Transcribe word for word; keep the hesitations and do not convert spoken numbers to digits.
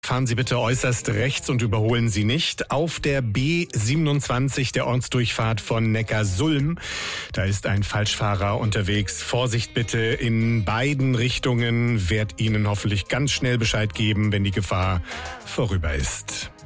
fahren Sie bitte äußerst rechts und überholen Sie nicht. Auf der B siebenundzwanzig, der Ortsdurchfahrt von Neckarsulm, da ist ein Falschfahrer unterwegs. Vorsicht bitte in beiden Richtungen. Werd Ihnen hoffentlich ganz schnell Bescheid geben, wenn die Gefahr vorüber ist.